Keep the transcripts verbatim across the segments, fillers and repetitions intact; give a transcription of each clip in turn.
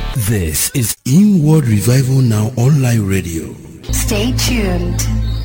This is Inward Revival Now Online Radio. Stay tuned.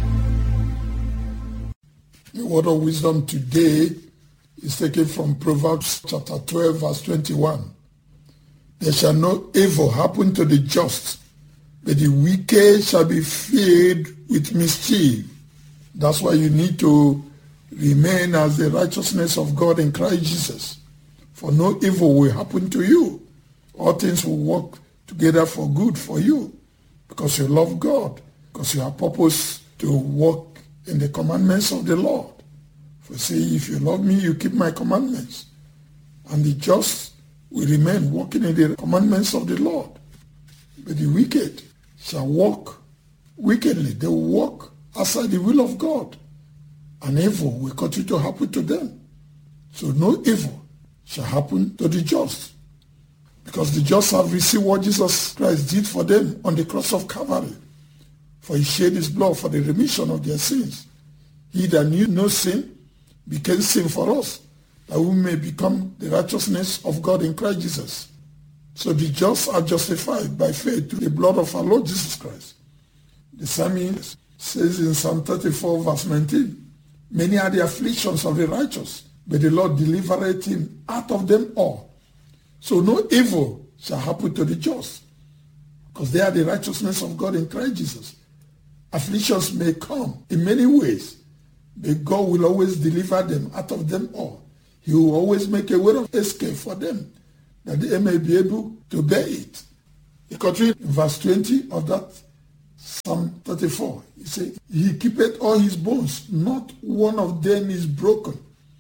The word of wisdom today is taken from Proverbs chapter twelve, verse twenty-one. There shall no evil happen to the just, but the wicked shall be filled with mischief. That's why you need to remain as the righteousness of God in Christ Jesus. For no evil will happen to you. All things will work together for good for you because you love God, because you have purpose to walk in the commandments of the Lord. For see, if you love me, you keep my commandments. And the just will remain walking in the commandments of the Lord. But the wicked shall walk wickedly. They will walk outside the will of God. And evil will continue to happen to them. So no evil shall happen to the just. Because the just have received what Jesus Christ did for them on the cross of Calvary. For he shed his blood for the remission of their sins. He that knew no sin became sin for us, that we may become the righteousness of God in Christ Jesus. So the just are justified by faith through the blood of our Lord Jesus Christ. The psalmist says in Psalm thirty-four, verse nineteen, many are the afflictions of the righteous, but the Lord delivereth him out of them all. So no evil shall happen to the just, because they are the righteousness of God in Christ Jesus. Afflictions may come in many ways, but God will always deliver them out of them all. He will always make a way of escape for them, that they may be able to bear it. He continued in verse twenty of that Psalm thirty-four. He said, he keepeth all his bones, not one of them is broken.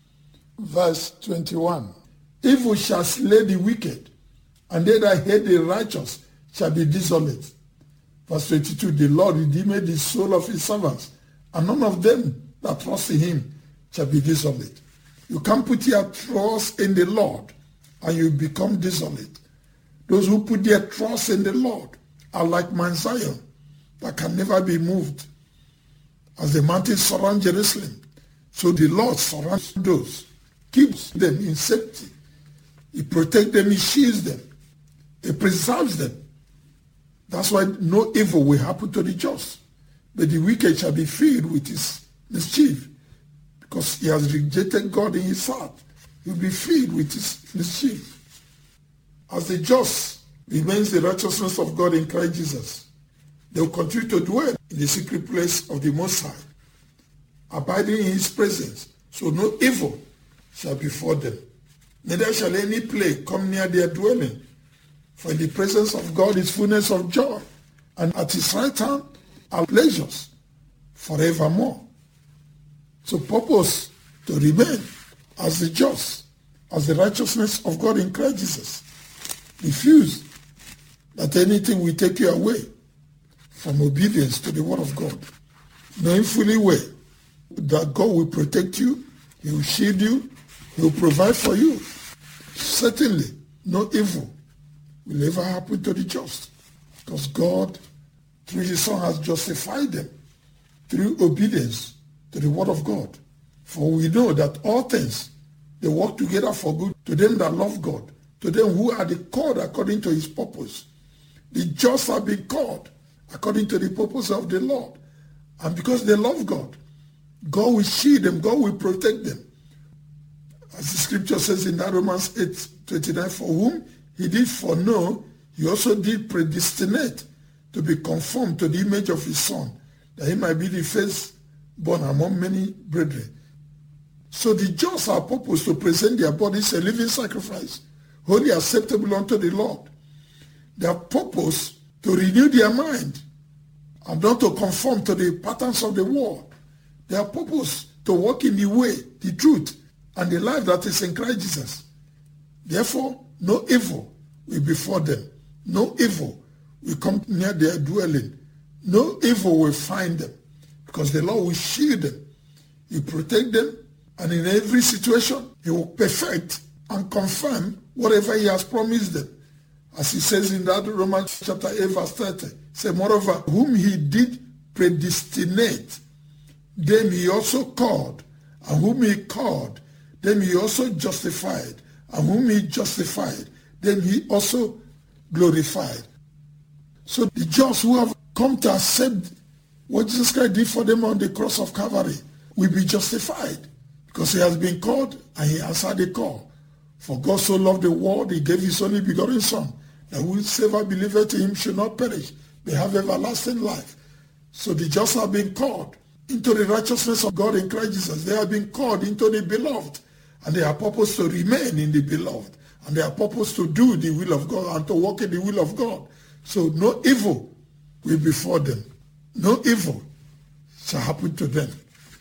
Verse twenty-one. Evil shall slay the wicked, and they that hate the righteous shall be desolate. Verse twenty-two, the Lord redeemed the soul of his servants, and none of them that trust in him shall be desolate. You can't put your trust in the Lord, and you become desolate. Those who put their trust in the Lord are like Mount Zion, that can never be moved. As the mountains surround Jerusalem, so the Lord surrounds those, keeps them in safety. He protects them, he shields them, he preserves them. That's why no evil will happen to the just, but the wicked shall be filled with his mischief, because he has rejected God in his heart. He will be filled with his mischief. As the just remains the righteousness of God in Christ Jesus, they will continue to dwell in the secret place of the Most High, abiding in his presence, so no evil shall befall them. Neither shall any plague come near their dwelling. For in the presence of God is fullness of joy, and at his right hand are pleasures forevermore. So purpose to remain as the just, as the righteousness of God in Christ Jesus. Refuse that anything will take you away from obedience to the word of God. Knowing fully well that God will protect you, he will shield you, he will provide for you. Certainly, no evil will ever happen to the just, because God, through his Son, has justified them through obedience to the word of God. For we know that all things, they work together for good to them that love God, to them who are the called according to his purpose. The just have been called according to the purpose of the Lord. And because they love God, God will shield them, God will protect them. As the scripture says in that Romans eight twenty-nine, for whom he did foreknow, he also did predestinate to be conformed to the image of his Son, that he might be the firstborn among many brethren. So the just are purposed to present their bodies a living sacrifice, wholly acceptable unto the Lord. They are purposed to renew their mind and not to conform to the patterns of the world. They are purposed to walk in the way, the truth, and the life that is in Christ Jesus. Therefore, no evil will befall them. No evil will come near their dwelling. No evil will find them, because the Lord will shield them. He will protect them, and in every situation, he will perfect and confirm whatever he has promised them. As he says in that Romans chapter eight, verse thirty, say, moreover, whom he did predestinate, them he also called, and whom he called, them he also justified, and whom he justified, then he also glorified. So the just who have come to accept what Jesus Christ did for them on the cross of Calvary will be justified, because he has been called and he answered the call. For God so loved the world, he gave his only begotten Son, that whosoever believeth in him should not perish, but have everlasting life. So the just have been called into the righteousness of God in Christ Jesus. They have been called into the beloved, and they are purposed to remain in the beloved, and they are purposed to do the will of God and to walk in the will of God. So no evil will befall them. No evil shall happen to them.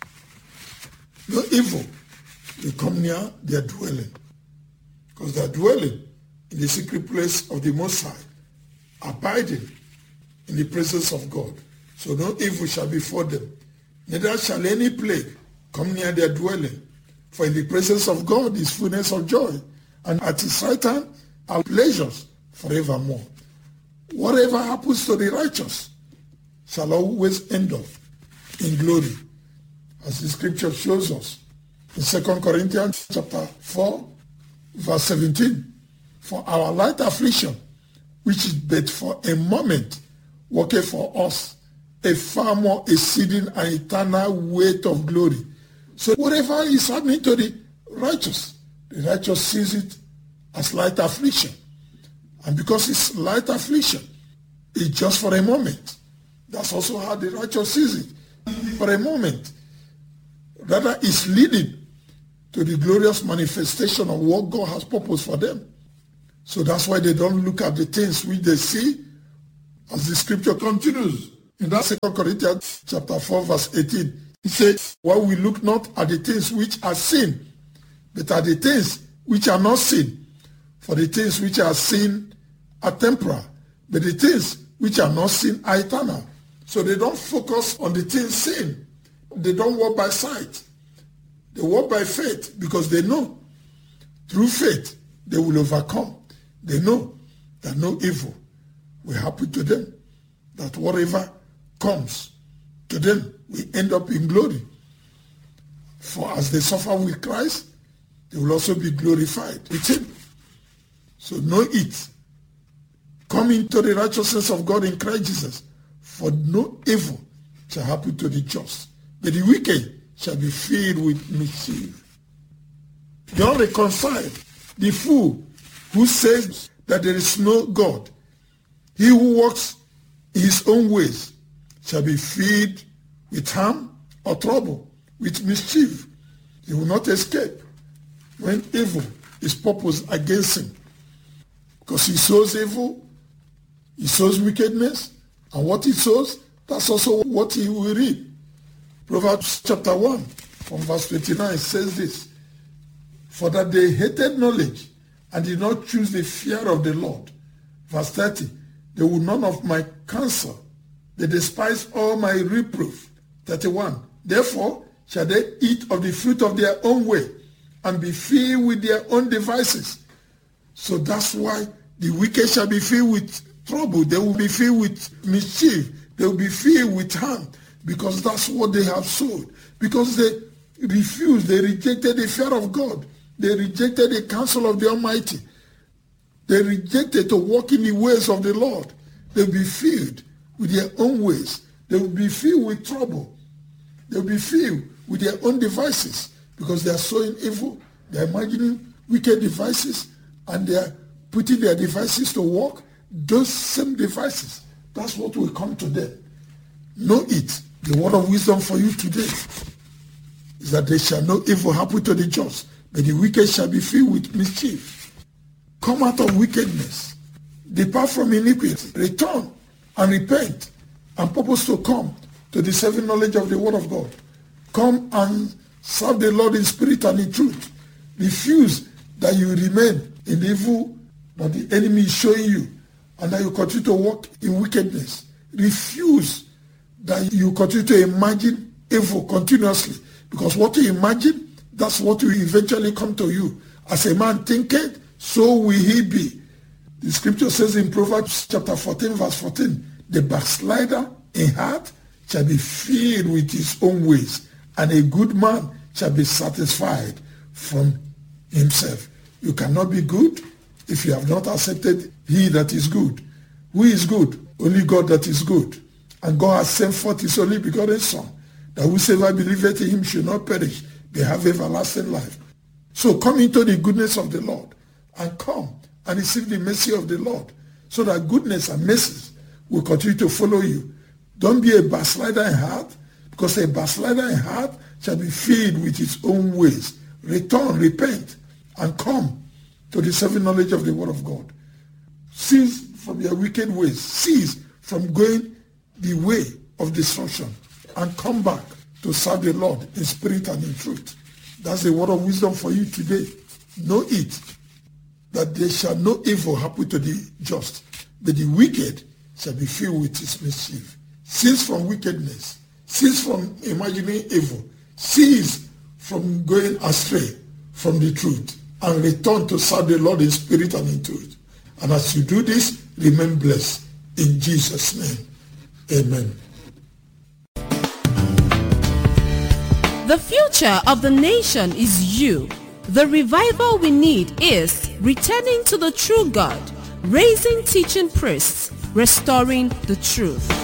No evil will come near their dwelling, because they are dwelling in the secret place of the Most High, abiding in the presence of God. So no evil shall befall them, neither shall any plague come near their dwelling. For in the presence of God is fullness of joy, and at his right hand are pleasures forevermore. Whatever happens to the righteous shall always end up in glory, as the scripture shows us in Second Corinthians chapter four, verse seventeen. For our light affliction, which is but for a moment, worketh for us a far more exceeding and eternal weight of glory. So whatever is happening to the righteous, the righteous sees it as light affliction. And because it's light affliction, it's just for a moment. That's also how the righteous sees it. For a moment. Rather, it's leading to the glorious manifestation of what God has purposed for them. So that's why they don't look at the things which they see, as the scripture continues. In that Second Corinthians chapter four, verse eighteen, it says, while we look not at the things which are seen, but at the things which are not seen. For the things which are seen are temporal, but the things which are not seen are eternal. So they don't focus on the things seen. They don't walk by sight. They walk by faith, because they know through faith they will overcome. They know that no evil will happen to them, that whatever comes to them will end up in glory. For as they suffer with Christ, they will also be glorified with him. So know it. Come into the righteousness of God in Christ Jesus, for no evil shall happen to the just, but the wicked shall be filled with mischief. Don't reconcile the fool who says that there is no God. He who walks in his own ways shall be filled with harm or trouble, with mischief. He will not escape when evil is purposed against him. Because he sows evil, he sows wickedness, and what he sows, that's also what he will reap. Proverbs chapter one, from verse twenty-nine says this, for that they hated knowledge and did not choose the fear of the Lord. Verse thirty, they will none of my counsel, they despise all my reproof. thirty-one, therefore shall they eat of the fruit of their own way and be filled with their own devices. So that's why the wicked shall be filled with trouble. They will be filled with mischief. They will be filled with harm, because that's what they have sowed. Because they refused, they rejected the fear of God. They rejected the counsel of the Almighty. They rejected to walk in the ways of the Lord. They will be filled with their own ways. They will be filled with trouble. They will be filled with their own devices, because they are sowing evil. They are imagining wicked devices, and they are putting their devices to work. Those same devices, that's what will come to them. Know it. The word of wisdom for you today is that there shall no evil happen to the just, but the wicked shall be filled with mischief. Come out of wickedness. Depart from iniquity. Return and repent, and purpose to come to the saving knowledge of the word of God. Come and serve the Lord in spirit and in truth. Refuse that you remain in the evil that the enemy is showing you, and that you continue to walk in wickedness. Refuse that you continue to imagine evil continuously, because what you imagine, that's what will eventually come to you. As a man thinketh, so will he be. The scripture says in Proverbs chapter fourteen, verse fourteen, the backslider in heart shall be filled with his own ways, and a good man shall be satisfied from himself. You cannot be good if you have not accepted he that is good. Who is good? Only God that is good. And God has sent forth his only begotten Son, that whosoever believeth in him should not perish, but have everlasting life. So come into the goodness of the Lord, and come and receive the mercy of the Lord, so that goodness and mercy will continue to follow you. Don't be a backslider in heart, because a backslider in heart shall be filled with its own ways. Return, repent, and come to the saving knowledge of the word of God. Cease from your wicked ways. Cease from going the way of destruction, and come back to serve the Lord in spirit and in truth. That's the word of wisdom for you today. Know it, that there shall no evil happen to the just, but the wicked shall be filled with his mischief. Cease from wickedness. Cease from imagining evil. Cease from going astray from the truth, and return to serve the Lord in spirit and in truth. And as you do this, remain blessed. In Jesus' name, amen. The future of the nation is you. The revival we need is returning to the true God, raising teaching priests, restoring the truth.